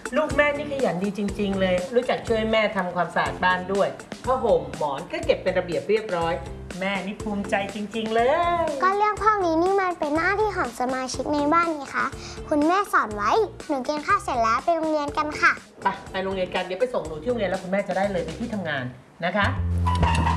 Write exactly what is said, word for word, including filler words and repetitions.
ลูกแม่นี่ขยันดีจริงๆเลยรู้จักช่วยแม่ทำความสะอาดบ้านด้วยผ้าห่มหมอนก็เก็บเป็นระเบียบเรียบร้อยแม่นี่ภูมิใจจริงๆเลยก็เรื่องพวกนี้นี่มันเป็นหน้าที่ของสมาชิกในบ้านไงคะคุณแม่สอนไว้หนูกินข้าวเสร็จแล้วไปโรงเรียนกันค่ะไปไปโรงเรียนกันเดี๋ยวไปส่งหนูที่โรงเรียนแล้วคุณแม่จะได้เลยไปที่ทำงานนะคะ